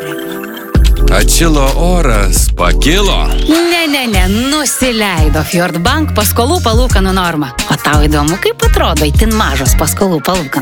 Atšilo oras, pakilo. Ne, nusileido Fjord Bank paskolų palūkanų norma. O tau įdomu, kaip atrodo itin mažos paskolų palūkanos?